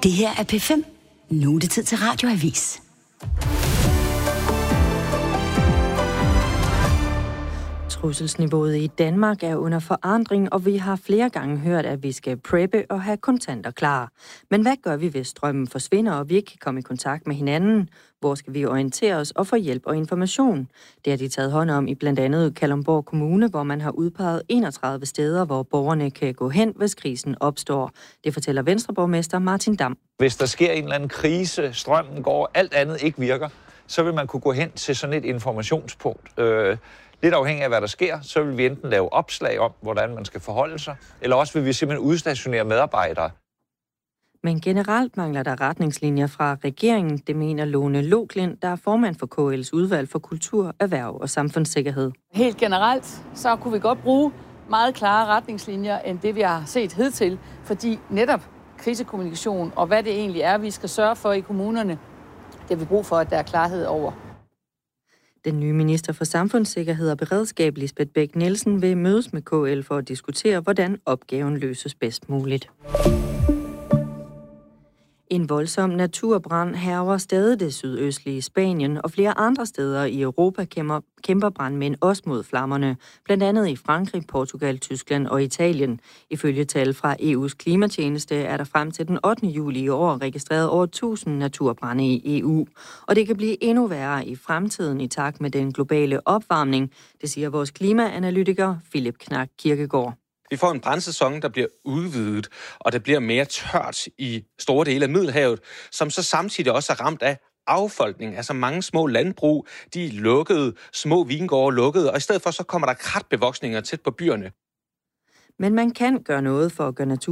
Det her er P5. Nu er det tid til Radioavis. Trusselsniveauet i Danmark er under forandring, og vi har flere gange hørt, at vi skal preppe og have kontanter klar. Men hvad gør vi, hvis strømmen forsvinder, og vi ikke kan komme i kontakt med hinanden? Hvor skal vi orientere os og få hjælp og information? Det har de taget hånd om i blandt andet Kalundborg Kommune, hvor man har udpeget 31 steder, hvor borgerne kan gå hen, hvis krisen opstår. Det fortæller Venstreborgmester Martin Damm. Hvis der sker en eller anden krise, strømmen går, alt andet ikke virker, så vil man kunne gå hen til sådan et informationspunkt. Lidt afhængig af, hvad der sker, så vil vi enten lave opslag om, hvordan man skal forholde sig, eller også vil vi simpelthen udstationere medarbejdere. Men generelt mangler der retningslinjer fra regeringen, det mener Lone Loklind, der er formand for KL's udvalg for kultur, erhverv og samfundssikkerhed. Helt generelt, så kunne vi godt bruge meget klare retningslinjer, end det vi har set hidtil, fordi netop krisekommunikation og hvad det egentlig er, vi skal sørge for i kommunerne, det har vi brug for, at der er klarhed over. Den nye minister for samfundssikkerhed og beredskab, Lisbeth Bech-Nielsen, vil mødes med KL for at diskutere, hvordan opgaven løses bedst muligt. En voldsom naturbrand hærger stadig det sydøstlige Spanien, og flere andre steder i Europa kæmper brandmænd også mod flammerne, blandt andet i Frankrig, Portugal, Tyskland og Italien. Ifølge tal fra EU's klimatjeneste er der frem til den 8. juli i år registreret over 1000 naturbrande i EU, og det kan blive endnu værre i fremtiden i takt med den globale opvarmning, det siger vores klimaanalytiker Philip Knak Kirkegaard. Vi får en brandsæson, der bliver udvidet, og det bliver mere tørt i store dele af Middelhavet, som så samtidig også er ramt af affolkning. Altså mange små landbrug, de er lukkede, små vingårde lukkede, og i stedet for så kommer der kratbevoksninger tæt på byerne. Men man kan gøre noget for at gøre